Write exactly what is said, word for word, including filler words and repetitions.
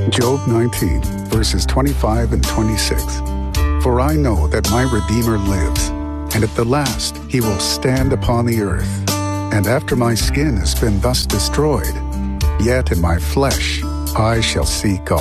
Job nineteen, verses twenty-five and twenty-six. For I know that my Redeemer lives, and at the last he will stand upon the earth. And after my skin has been thus destroyed, yet in my flesh I shall see God.